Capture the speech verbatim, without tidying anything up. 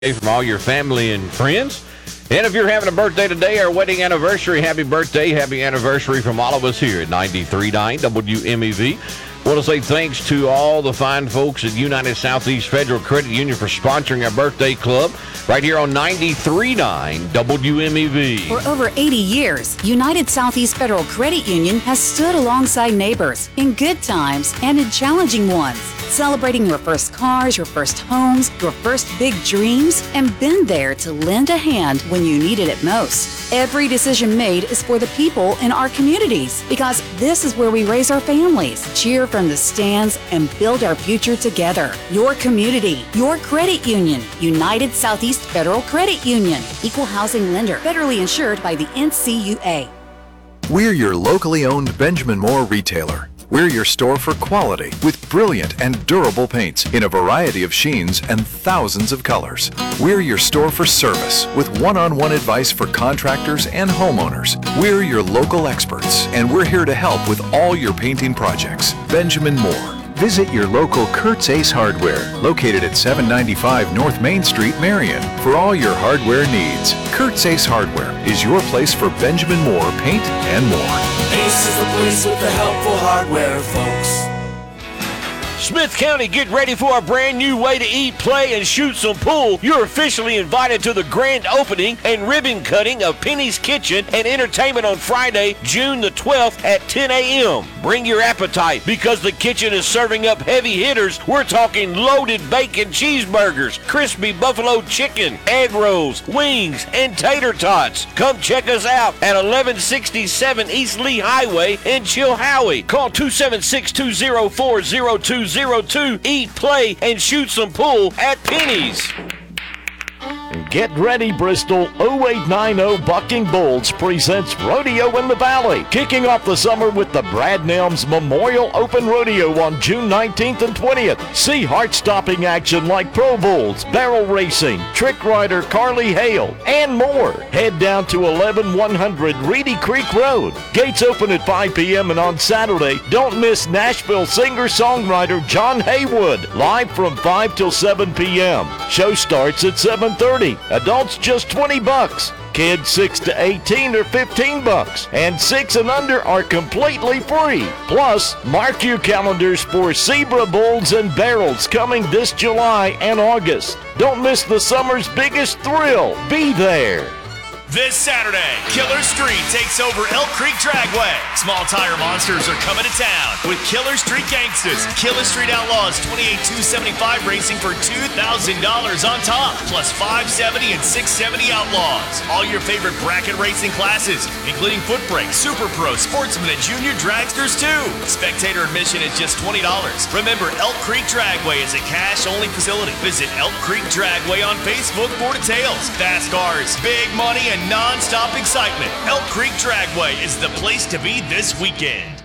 from all your family and friends. And if you're having a birthday today or wedding anniversary, happy birthday, happy anniversary from all of us here at ninety-three point nine W M E V. Want to say thanks to all the fine folks at United Southeast Federal Credit Union for sponsoring our birthday club right here on ninety-three point nine W M E V. For over eighty years, United Southeast Federal Credit Union has stood alongside neighbors in good times and in challenging ones, celebrating your first cars, your first homes, your first big dreams, and been there to lend a hand when you needed it most. Every decision made is for the people in our communities because this is where we raise our families, cheer from the stands, and build our future together. Your community, your credit union, United Southeast Federal Credit Union, equal housing lender, federally insured by the N C U A. We're your locally owned Benjamin Moore retailer. We're your store for quality with brilliant and durable paints in a variety of sheens and thousands of colors. We're your store for service with one-on-one advice for contractors and homeowners. We're your local experts, and we're here to help with all your painting projects. Benjamin Moore. Visit your local Kurt's Ace Hardware, located at seven ninety-five North Main Street, Marion, for all your hardware needs. Kurt's Ace Hardware is your place for Benjamin Moore paint and more. Ace is the place with the helpful hardware, folks. Smith County, get ready for a brand new way to eat, play, and shoot some pool. You're officially invited to the grand opening and ribbon cutting of Penny's Kitchen and Entertainment on Friday, June the twelfth at ten a.m. Bring your appetite because the kitchen is serving up heavy hitters. We're talking loaded bacon cheeseburgers, crispy buffalo chicken, egg rolls, wings, and tater tots. Come check us out at eleven sixty-seven East Lee Highway in Chilhowie. Call two seven six, two oh four, oh two oh two. Eat, play, and shoot some pool at Penny's. Get ready, Bristol. oh eight ninety Bucking Bulls presents Rodeo in the Valley, kicking off the summer with the Brad Nelms Memorial Open Rodeo on June nineteenth and twentieth. See heart-stopping action like Pro Bulls, barrel racing, trick rider Carly Hale, and more. Head down to eleven one hundred Reedy Creek Road. Gates open at five p.m. and on Saturday, don't miss Nashville singer-songwriter John Haywood, live from five till seven p.m. Show starts at seven thirty. Adults just twenty bucks. Kids six to eighteen are fifteen bucks, and six and under are completely free. Plus, mark your calendars for Zebra Bulls and Barrels coming this July and August. Don't miss the summer's biggest thrill. Be there. This Saturday, Killer Street takes over Elk Creek Dragway. Small tire monsters are coming to town with Killer Street Gangsters. Killer Street Outlaws twenty-eight two seventy-five racing for two thousand dollars on top, plus five seventy and six seventy Outlaws. All your favorite bracket racing classes, including Foot Brake, Super Pro, Sportsman, and Junior Dragsters too. Spectator admission is just twenty dollars. Remember, Elk Creek Dragway is a cash-only facility. Visit Elk Creek Dragway on Facebook for details. Fast cars, big money, and non-stop excitement. Elk Creek Dragway is the place to be this weekend.